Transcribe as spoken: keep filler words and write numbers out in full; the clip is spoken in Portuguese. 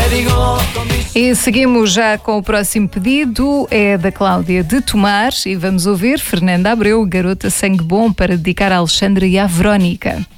E seguimos já com o próximo pedido, é da Cláudia de Tomar, e vamos ouvir Fernanda Abreu, Garota Sangue Bom, para dedicar a Alexandra e à Verónica.